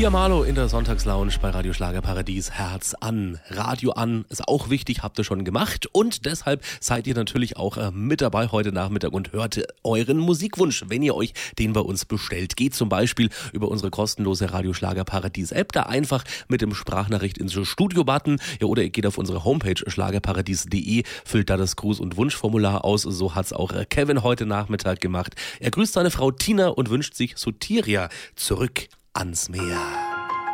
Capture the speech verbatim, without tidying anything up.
Pia Marlow in der Sonntagslounge bei Radio Schlagerparadies. Herz an, Radio an, ist auch wichtig, habt ihr schon gemacht. Und deshalb seid ihr natürlich auch äh, mit dabei heute Nachmittag und hört euren Musikwunsch, wenn ihr euch den bei uns bestellt. Geht zum Beispiel über unsere kostenlose Radio Schlagerparadies App, da einfach mit dem Sprachnachricht ins Studio-Button. Ja, oder ihr geht auf unsere Homepage schlagerparadies punkt de, füllt da das Gruß- und Wunschformular aus. So hat's auch äh, Kevin heute Nachmittag gemacht. Er grüßt seine Frau Tina und wünscht sich Sotiria zurück ans Meer.